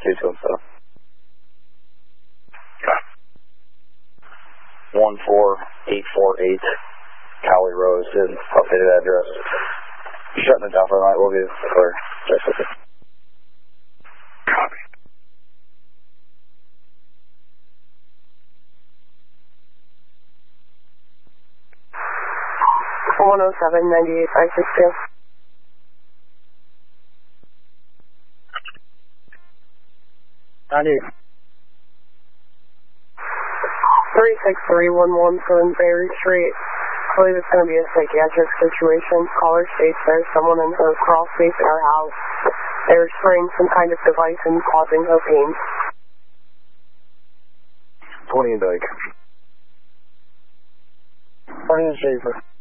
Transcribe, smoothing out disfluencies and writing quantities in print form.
2217. 14848 Cowley Rose in updated address. Shutting it down for the night. We'll be clear. Just with it. Copy. One 107-98-562. Andy. 36311 Berry Street. I believe it's going to be a psychiatric situation. Caller states there's someone in her crawl space in her house. They're spraying some kind of device and causing her pain. 20 and Dyke. 20 and Schaefer.